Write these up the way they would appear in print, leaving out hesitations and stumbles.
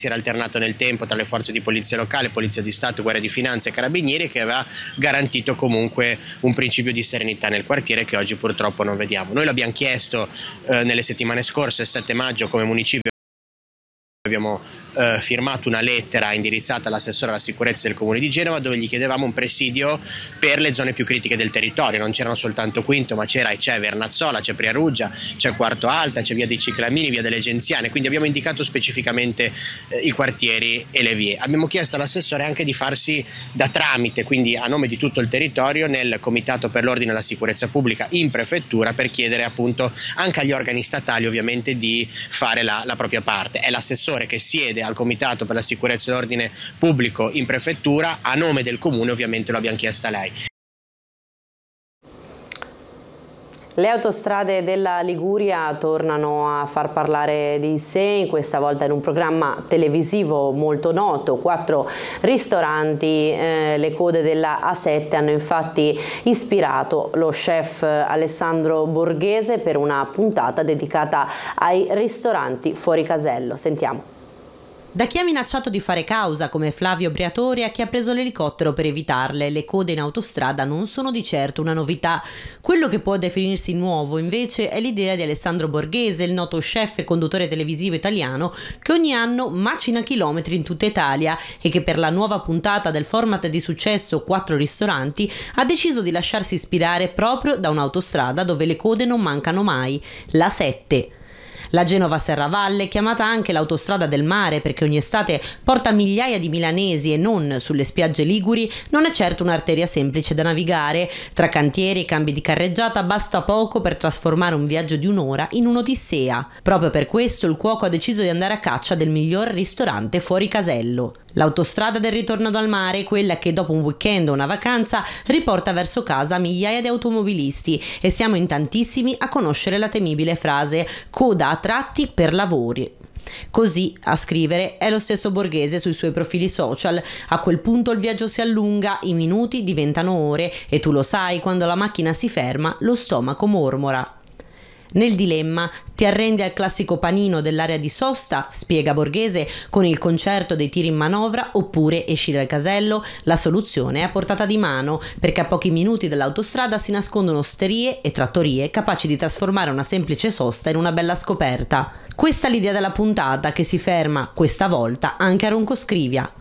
si era alternato nel tempo tra le forze di polizia locale, polizia di Stato, guardia di finanza e carabinieri, che aveva garantito comunque un principio di serenità nel quartiere che oggi purtroppo non vediamo. Noi l'abbiamo chiesto nelle settimane scorse, il 7 maggio come municipio abbiamo firmato una lettera indirizzata all'assessore alla sicurezza del Comune di Genova, dove gli chiedevamo un presidio per le zone più critiche del territorio. Non c'erano soltanto Quinto, ma c'è Vernazzola, c'è Priaruggia, c'è Quarto Alta, c'è via dei Ciclamini, via delle Genziane, quindi abbiamo indicato specificamente i quartieri e le vie. Abbiamo chiesto all'assessore anche di farsi da tramite, quindi a nome di tutto il territorio, nel Comitato per l'Ordine e la Sicurezza Pubblica in prefettura, per chiedere appunto anche agli organi statali ovviamente di fare la propria parte. È l'assessore che siede al Comitato per la Sicurezza e l'Ordine Pubblico in prefettura, a nome del Comune ovviamente lo abbiamo chiesto a lei. Le autostrade della Liguria tornano a far parlare di sé, questa volta in un programma televisivo molto noto. 4 ristoranti, le code della A7, hanno infatti ispirato lo chef Alessandro Borghese per una puntata dedicata ai ristoranti fuori casello. Sentiamo. Da chi ha minacciato di fare causa come Flavio Briatore a chi ha preso l'elicottero per evitarle, le code in autostrada non sono di certo una novità. Quello che può definirsi nuovo invece è l'idea di Alessandro Borghese, il noto chef e conduttore televisivo italiano che ogni anno macina chilometri in tutta Italia e che per la nuova puntata del format di successo 4 ristoranti ha deciso di lasciarsi ispirare proprio da un'autostrada dove le code non mancano mai, la 7. La Genova-Serravalle, chiamata anche l'autostrada del mare perché ogni estate porta migliaia di milanesi e non sulle spiagge liguri, non è certo un'arteria semplice da navigare. Tra cantieri e cambi di carreggiata basta poco per trasformare un viaggio di un'ora in un'odissea. Proprio per questo il cuoco ha deciso di andare a caccia del miglior ristorante fuori casello. L'autostrada del ritorno dal mare, quella che dopo un weekend o una vacanza riporta verso casa migliaia di automobilisti, e siamo in tantissimi a conoscere la temibile frase "coda a tratti per lavori". Così a scrivere è lo stesso Borghese sui suoi profili social. A quel punto il viaggio si allunga, i minuti diventano ore e tu lo sai, quando la macchina si ferma lo stomaco mormora. Nel dilemma, ti arrendi al classico panino dell'area di sosta, spiega Borghese, con il concerto dei tiri in manovra, oppure esci dal casello? La soluzione è a portata di mano, perché a pochi minuti dall'autostrada si nascondono osterie e trattorie capaci di trasformare una semplice sosta in una bella scoperta. Questa è l'idea della puntata, che si ferma, questa volta, anche a Roncoscrivia.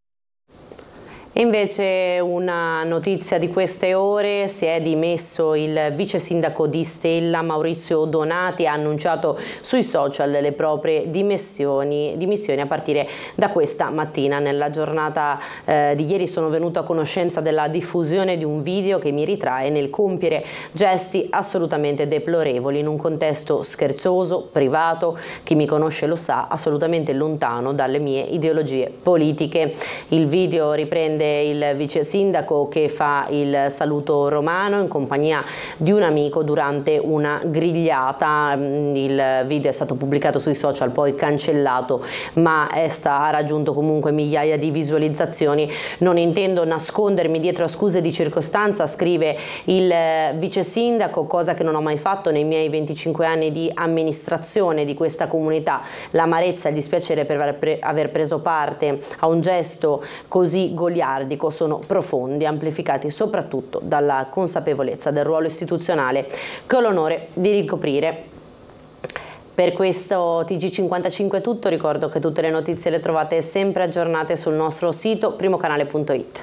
E invece una notizia di queste ore: si è dimesso il vice sindaco di Stella, Maurizio Donati, ha annunciato sui social le proprie dimissioni a partire da questa mattina. Nella giornata di ieri sono venuto a conoscenza della diffusione di un video che mi ritrae nel compiere gesti assolutamente deplorevoli in un contesto scherzoso, privato, chi mi conosce lo sa, assolutamente lontano dalle mie ideologie politiche. Il video riprende il vice sindaco che fa il saluto romano in compagnia di un amico durante una grigliata. Il video è stato pubblicato sui social, poi cancellato, ma ha raggiunto comunque migliaia di visualizzazioni. Non intendo nascondermi dietro a scuse di circostanza, scrive il vice sindaco, cosa che non ho mai fatto nei miei 25 anni di amministrazione di questa comunità. L'amarezza e il dispiacere per aver preso parte a un gesto così goliardico sono profondi, amplificati soprattutto dalla consapevolezza del ruolo istituzionale che ho l'onore di ricoprire. Per questo TG55 è tutto. Ricordo che tutte le notizie le trovate sempre aggiornate sul nostro sito primocanale.it.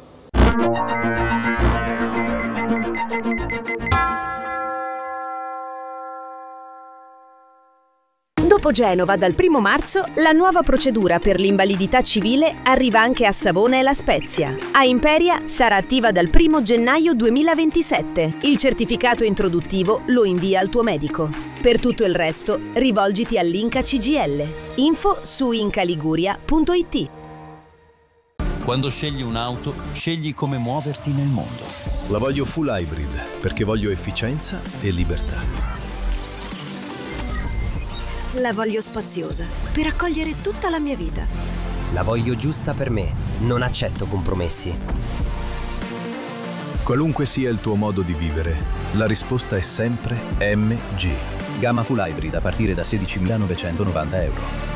Dopo Genova, dal 1 marzo, la nuova procedura per l'invalidità civile arriva anche a Savona e La Spezia. A Imperia sarà attiva dal 1 gennaio 2027. Il certificato introduttivo lo invia al tuo medico. Per tutto il resto, rivolgiti all'Inca CGL. Info su incaliguria.it. Quando scegli un'auto, scegli come muoverti nel mondo. La voglio full hybrid perché voglio efficienza e libertà. La voglio spaziosa, per accogliere tutta la mia vita. La voglio giusta per me, non accetto compromessi. Qualunque sia il tuo modo di vivere, la risposta è sempre MG. Gamma full hybrid a partire da 16.990 euro.